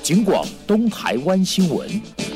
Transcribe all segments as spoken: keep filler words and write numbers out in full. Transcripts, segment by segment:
警广东台湾新闻。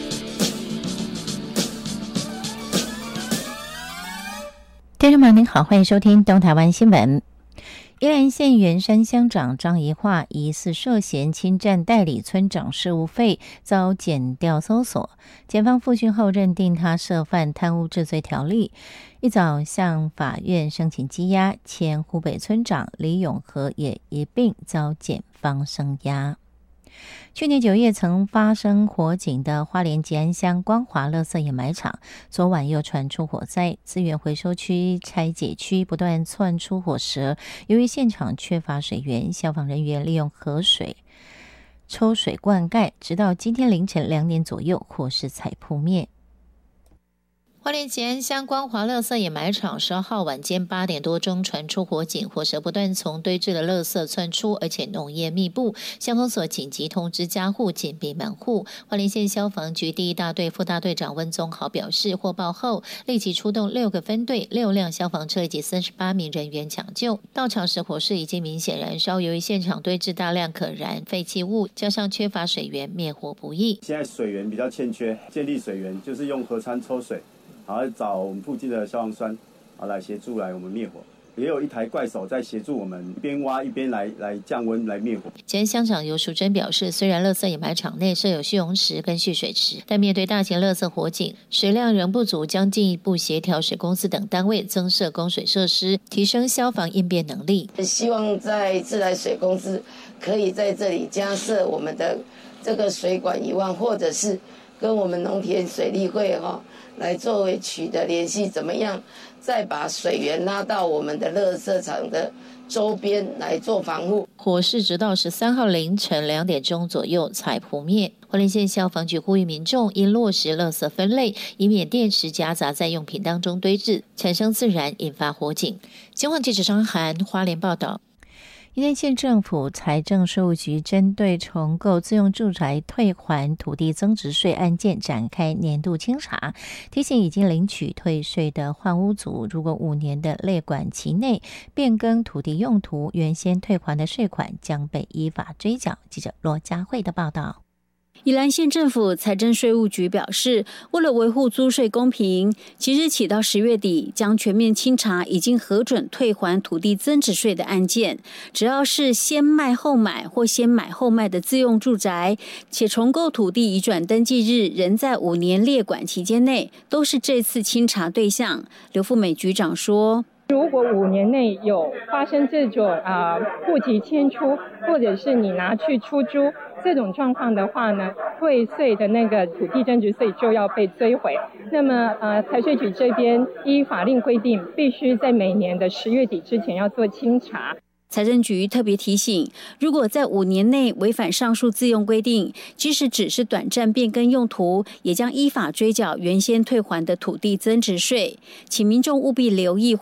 听众朋友您好，欢迎收听东台湾新闻。宜兰县员山乡长张宜桦疑似涉嫌侵占代理村长事务费，遭检调搜索。检方复讯后认定他涉犯贪污治罪条例，一早向法院申请羁押，前湖北村长李永和也一并遭检方声押。去年九月曾发生火警的花莲吉安乡光华垃圾掩埋场，昨晚又传出火灾，资源回收区拆解区不断窜出火舌。由于现场缺乏水源，消防人员利用河水抽水灌溉，直到今天凌晨两点左右，火势才扑灭。花莲吉安乡光华垃圾掩埋场十二号晚间八点多钟传出火警，火舌不断从堆置的垃圾窜出，而且浓烟密布。消防所紧急通知家户紧闭门户。花莲县消防局第一大队副大队长温宗豪表示，获报后立即出动六个分队、六辆消防车以及三十八名人员抢救。到场时火势已经明显燃烧，由于现场堆置大量可燃废弃物，加上缺乏水源，灭火不易。 现在水源比较欠缺，建立水源就是用河川抽水。然后找我们附近的消防栓啊来协助来我们灭火，也有一台怪手在协助我们一边挖一边来来降温来灭火。 前乡长游淑珍表示，虽然垃圾掩埋场内设有蓄洪池跟蓄水池，但面对大型垃圾火警，水量仍不足，将进一步协调水公司等单位增设供水设施，提升消防应变能力。 希望在自来水公司可以在这里加设我们的这个水管以外，或者是跟我们农田水利会哈、哦。来作为取得联系，怎么样再把水源拉到我们的垃圾场的周边来做防护。 火势直到十三号凌晨两点钟左右才扑灭。花莲县消防局呼吁民众应落实垃圾分类，以免电池夹杂在用品当中堆置，产生自燃，引发火警。新闻记者张涵花莲报道。宜兰县政府财政税务局针对重购自用住宅退还土地增值税案件展开年度清查，提醒已经领取退税的换屋族，如果五年的列管期内变更土地用途，原先退还的税款将被依法追缴。记者罗佳慧的报道。 宜兰县政府财政税务局表示，为了维护租税公平，即日起到十月底将全面清查已经核准退还土地增值税的案件。只要是先卖后买或先买后卖的自用住宅，且重购土地移转登记日仍在五年列管期间内，都是这次清查对象。刘富美局长说， 如果五年内有发生这种啊户籍迁出，或者是你拿去出租这种状况的话呢，退税的那个土地增值税就要被追回。那么呃，财税局这边依法令规定，必须在每年的十月底之前要做清查。 财政局特别提醒，如果在五年内违反上述自用规定，即使只是短暂变更用途，也将依法追缴原先退还的土地增值税，请民众务必留意